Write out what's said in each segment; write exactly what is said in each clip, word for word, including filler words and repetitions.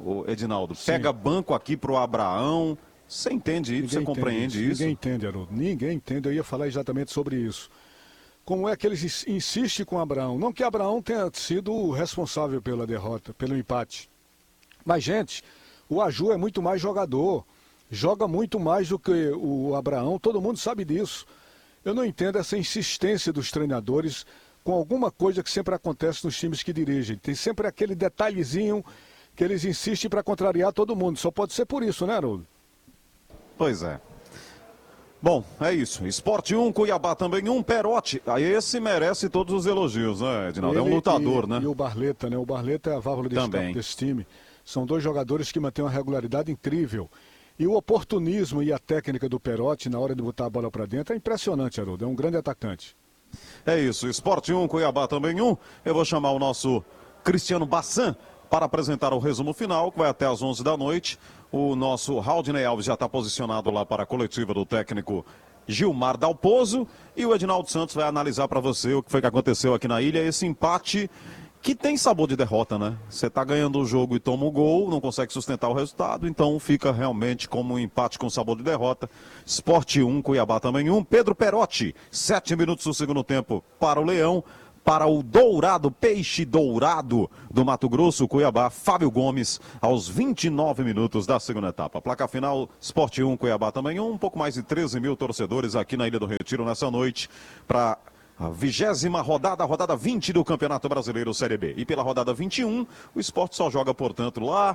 o Edinaldo? Sim. Pega banco aqui pro Abraão. Você entende isso? Você compreende isso? isso? Ninguém entende, Haroldo. Ninguém entende. Eu ia falar exatamente sobre isso. Como é que eles insistem com Abraão? Não que Abraão tenha sido o responsável pela derrota, pelo empate. Mas, gente, o Aju é muito mais jogador. Joga muito mais do que o Abraão. Todo mundo sabe disso. Eu não entendo essa insistência dos treinadores com alguma coisa que sempre acontece nos times que dirigem. Tem sempre aquele detalhezinho que eles insistem para contrariar todo mundo. Só pode ser por isso, né, Haroldo? Pois é. Bom, é isso. Esporte um, Cuiabá também um, Perotti. Esse merece todos os elogios, né, Edinaldo? É um lutador, e, né? E o Barleta, né? O Barleta é a válvula de escape desse time. São dois jogadores que mantêm uma regularidade incrível. E o oportunismo e a técnica do Perotti na hora de botar a bola para dentro é impressionante, Haroldo. É um grande atacante. É isso. Esporte um, Cuiabá também um. Eu vou chamar o nosso Cristiano Bassan para apresentar o resumo final, que vai até às onze da noite. O nosso Raudinei Alves já está posicionado lá para a coletiva do técnico Gilmar Dalpozo. E o Edinaldo Santos vai analisar para você o que foi que aconteceu aqui na ilha. Esse empate que tem sabor de derrota, né? Você está ganhando o jogo e toma o gol, não consegue sustentar o resultado. Então fica realmente como um empate com sabor de derrota. Esporte um, Cuiabá também um. Pedro Perotti, sete minutos do segundo tempo para o Leão. Para o Dourado, Peixe Dourado do Mato Grosso, Cuiabá, Fábio Gomes, aos vinte e nove minutos da segunda etapa. Placa final, Sport um, Cuiabá também um. Um pouco mais de treze mil torcedores aqui na Ilha do Retiro nessa noite para a vigésima rodada, a rodada vinte do Campeonato Brasileiro Série B. E pela rodada vinte e um, o Sport só joga, portanto, lá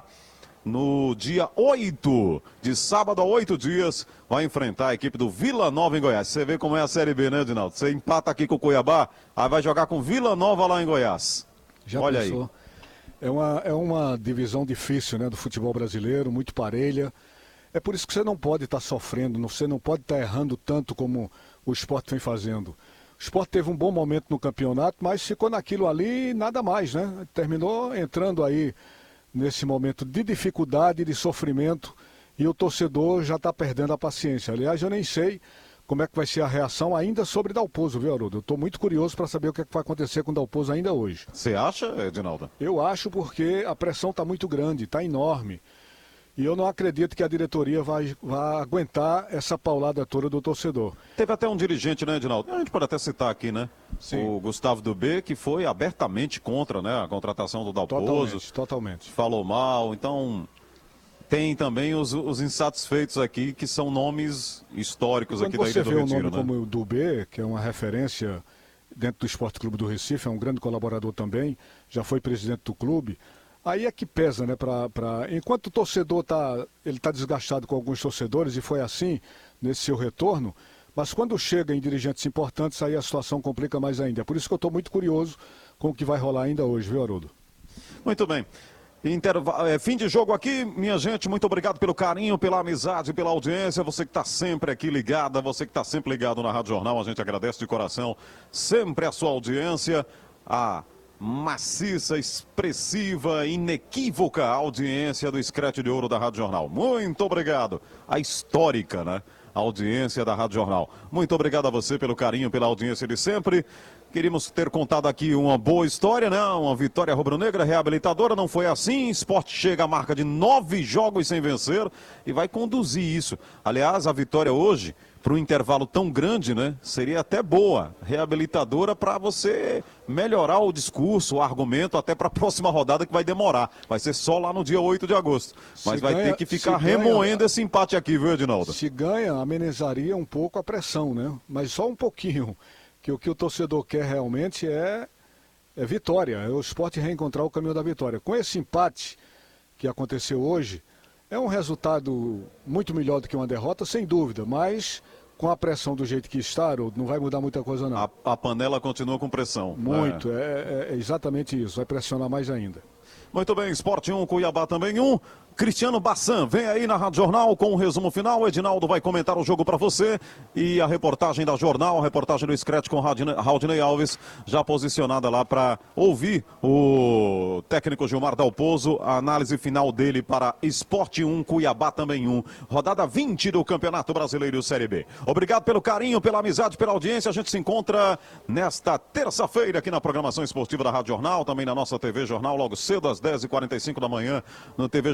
no dia oito, de sábado a oito dias, vai enfrentar a equipe do Vila Nova em Goiás. Você vê como é a Série B, né, Edinaldo? Você empata aqui com o Cuiabá, aí vai jogar com Vila Nova lá em Goiás. Já Olha pensou? aí. É uma, é uma divisão difícil, né, do futebol brasileiro, muito parelha. É por isso que você não pode estar sofrendo, você não pode estar errando tanto como o Sport vem fazendo. O Sport teve um bom momento no campeonato, mas ficou naquilo ali e nada mais, né? Terminou entrando aí nesse momento de dificuldade, de sofrimento, e o torcedor já está perdendo a paciência. Aliás, eu nem sei como é que vai ser a reação ainda sobre Dalpozo, viu, Haroldo? Eu estou muito curioso para saber o que, é que vai acontecer com Dalpozo ainda hoje. Você acha, Edinaldo? Eu acho, porque a pressão está muito grande, está enorme. E eu não acredito que a diretoria vai, vai aguentar essa paulada toda do torcedor. Teve até um dirigente, né, Edinaldo? A gente pode até citar aqui, né? Sim. O Gustavo Dubé, que foi abertamente contra, né, a contratação do Dalpozo. Totalmente, totalmente. Falou mal, então tem também os, os insatisfeitos aqui, que são nomes históricos Quando aqui da Ilha do você vê Retiro, um nome né? como o Dubé, que é uma referência dentro do Esporte Clube do Recife, é um grande colaborador também, já foi presidente do clube. Aí é que pesa, né? Pra, pra... Enquanto o torcedor está ele tá desgastado com alguns torcedores, e foi assim nesse seu retorno, mas quando chega em dirigentes importantes, aí a situação complica mais ainda. É por isso que eu estou muito curioso com o que vai rolar ainda hoje, viu, Haroldo? Muito bem. Interva... É, fim de jogo aqui, minha gente, muito obrigado pelo carinho, pela amizade, pela audiência, você que está sempre aqui ligada, você que está sempre ligado na Rádio Jornal, a gente agradece de coração sempre a sua audiência, a maciça, expressiva, inequívoca audiência do Scratch de Ouro da Rádio Jornal. Muito obrigado. A histórica, né? Audiência da Rádio Jornal. Muito obrigado a você pelo carinho, pela audiência de sempre. Queríamos ter contado aqui uma boa história, né? Uma vitória rubro-negra, reabilitadora. Não foi assim. Sport chega à marca de nove jogos sem vencer e vai conduzir isso. Aliás, a vitória hoje, para um intervalo tão grande, né? Seria até boa, reabilitadora, para você melhorar o discurso, o argumento, até para a próxima rodada, que vai demorar. Vai ser só lá no dia oito de agosto. Mas Se vai ganha, ter que ficar ganha, remoendo esse empate aqui, viu, Edinaldo? Se ganha, amenizaria um pouco a pressão, né? Mas só um pouquinho. Que o que o torcedor quer realmente é, é vitória. É o Sport reencontrar o caminho da vitória. Com esse empate que aconteceu hoje, é um resultado muito melhor do que uma derrota, sem dúvida, mas com a pressão do jeito que está, não vai mudar muita coisa não. A, a panela continua com pressão. Muito, é. É, é exatamente isso, vai pressionar mais ainda. Muito bem, Sport um, Cuiabá também um. Cristiano Bassan, vem aí na Rádio Jornal com o resumo final. O Edinaldo vai comentar o jogo para você. E a reportagem da Jornal, a reportagem do Scratch com Raudinei Alves, já posicionada lá para ouvir o técnico Gilmar Dalpozo, a análise final dele para Sport um, Cuiabá também um. Rodada vinte do Campeonato Brasileiro Série B. Obrigado pelo carinho, pela amizade, pela audiência. A gente se encontra nesta terça-feira aqui na programação esportiva da Rádio Jornal, também na nossa T V Jornal, logo cedo às dez e quarenta e cinco da manhã, no T V